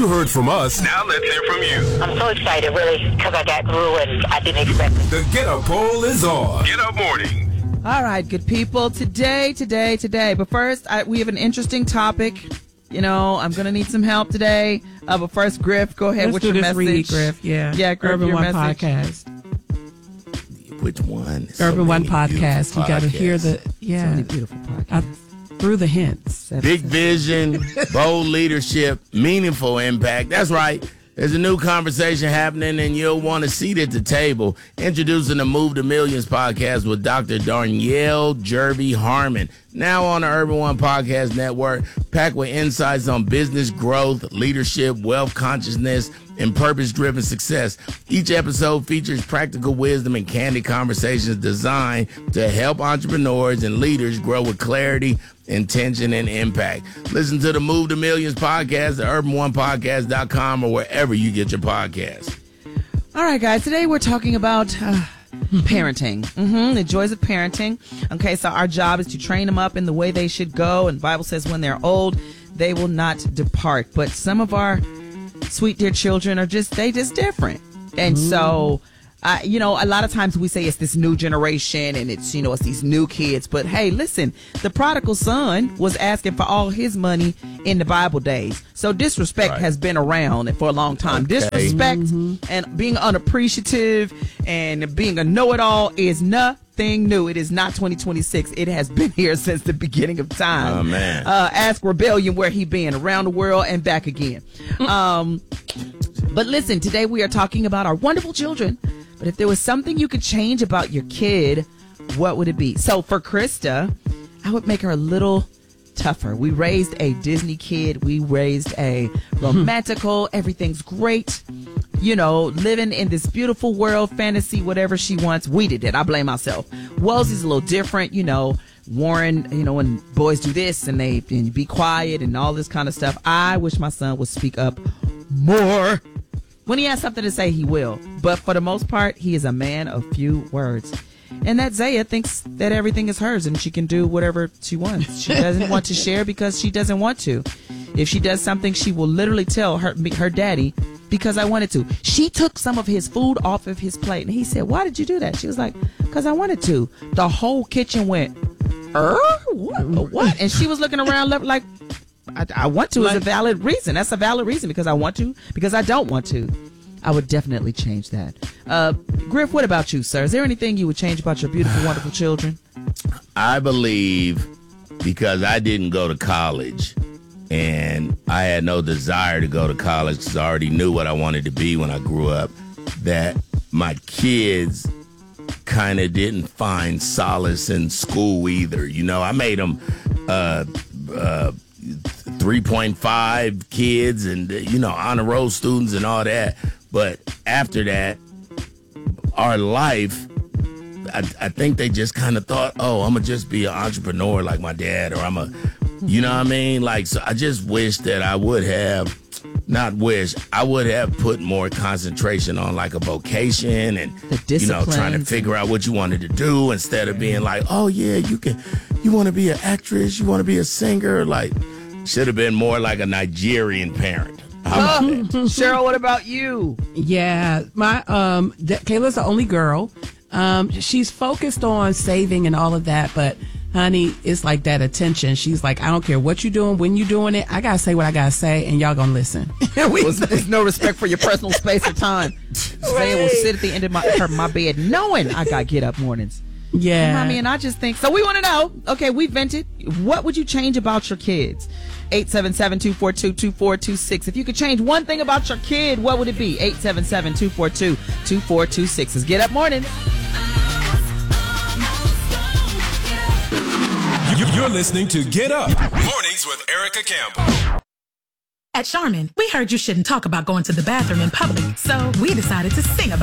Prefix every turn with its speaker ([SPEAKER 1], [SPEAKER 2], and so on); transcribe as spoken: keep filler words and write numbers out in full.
[SPEAKER 1] You heard from us. Now let's hear from you.
[SPEAKER 2] I'm so excited, really, because I got through and I didn't expect it.
[SPEAKER 1] The Get Up poll is on. Get Up Morning.
[SPEAKER 3] All right, good people. Today, today, today. But first, I, we have an interesting topic. You know, I'm going to need some help today. Uh, but first, Griff, go ahead
[SPEAKER 4] Let's
[SPEAKER 3] with
[SPEAKER 4] do
[SPEAKER 3] your
[SPEAKER 4] this
[SPEAKER 3] message.
[SPEAKER 4] Read, Griff. Yeah.
[SPEAKER 3] Yeah, Griff,
[SPEAKER 4] Urban
[SPEAKER 3] your
[SPEAKER 4] One
[SPEAKER 3] message.
[SPEAKER 4] Podcast.
[SPEAKER 5] Which one? So
[SPEAKER 4] Urban One
[SPEAKER 5] many
[SPEAKER 4] Podcast. You got to
[SPEAKER 5] podcasts.
[SPEAKER 4] hear the, yeah.
[SPEAKER 3] So many beautiful podcasts.
[SPEAKER 4] I threw the hints.
[SPEAKER 5] Big vision, bold leadership, meaningful impact. That's right. There's a new conversation happening, and you'll want a seat at the table. Introducing the Move to Millions podcast with Doctor Darnyelle Jerby Harmon. Now on the Urban One Podcast Network, packed with insights on business growth, leadership, wealth consciousness, and purpose-driven success. Each episode features practical wisdom and candid conversations designed to help entrepreneurs and leaders grow with clarity, intention, and impact. Listen to the Move to Millions podcast at urban one podcast dot com or wherever you get your podcasts.
[SPEAKER 3] All right, guys. Today we're talking about uh, parenting. Mm-hmm, the joys of parenting. Okay, so our job is to train them up in the way they should go. And the Bible says when they're old, they will not depart. But some of our sweet dear children are just, they just different. And mm-hmm. so, uh, you know, a lot of times we say it's this new generation and it's, you know, it's these new kids. But hey, listen, the prodigal son was asking for all his money in the Bible days. So disrespect
[SPEAKER 5] Right.
[SPEAKER 3] has been around for a long time.
[SPEAKER 5] Okay.
[SPEAKER 3] Disrespect
[SPEAKER 4] Mm-hmm.
[SPEAKER 3] and being unappreciative and being a know-it-all is nothing new. It is not twenty twenty-six. It has been here since the beginning of time.
[SPEAKER 5] Oh, man.
[SPEAKER 3] Uh, ask Rebellion where he been, around the world and back again. Um, but listen, today we are talking about our wonderful children. But if there was something you could change about your kid, what would it be? So for Krista, I would make her a little tougher. We raised a Disney kid. We raised a romantical, everything's great, you know, living in this beautiful world, fantasy, whatever she wants. We did it. I blame myself. Wellsie's a little different, you know. Warren, you know, when boys do this and they and be quiet and all this kind of stuff. I wish my son would speak up more. When he has something to say, he will. But for the most part, he is a man of few words. And that Zaya thinks that everything is hers and she can do whatever she wants. She doesn't want to share because she doesn't want to. If she does something, she will literally tell her her daddy, because I wanted to. She took some of his food off of his plate. And he said, why did you do that? She was like, because I wanted to. The whole kitchen went, er? What? What? And she was looking around like, I, I want to is a valid reason. That's a valid reason, because I want to, because I don't want to. I would definitely change that. Uh, Griff, what about you, sir? Is there anything you would change about your beautiful, wonderful children?
[SPEAKER 5] I believe, because I didn't go to college and I had no desire to go to college because I already knew what I wanted to be when I grew up, that my kids kind of didn't find solace in school either. You know, I made them uh, uh, three point five kids and, you know, honor roll students and all that. But after that, our life, I, I think they just kind of thought, oh, I'm going to just be an entrepreneur like my dad, or I'm a, you know what I mean? Like, so I just wish that I would have, not wish, I would have put more concentration on like a vocation and, you know, trying to figure out what you wanted to do instead of being like, oh, yeah, you can, you want to be an actress, you want to be a singer. Like, should have been more like a Nigerian parent.
[SPEAKER 3] Oh, Cheryl, what about you?
[SPEAKER 4] Yeah, my um, D- Kayla's the only girl. Um, she's focused on saving and all of that, but honey, it's like that attention. She's like, I don't care what you're doing, when you're doing it. I gotta say what I gotta say, and y'all gonna listen.
[SPEAKER 3] There's no respect for your personal space or time. Zaya will sit at the end of my her, my bed, knowing I gotta get up mornings.
[SPEAKER 4] Yeah,
[SPEAKER 3] I mean, I just think so. We want to know. Okay, we vented. What would you change about your kids? eight seven seven, two four two, two four two six. If you could change one thing about your kid, what would it be? eight seven seven, two four two, two four two six. Let's get up morning.
[SPEAKER 1] You're listening to Get Up Mornings with Erica Campbell.
[SPEAKER 6] At Charmin, we heard you shouldn't talk about going to the bathroom in public, so we decided to sing about it.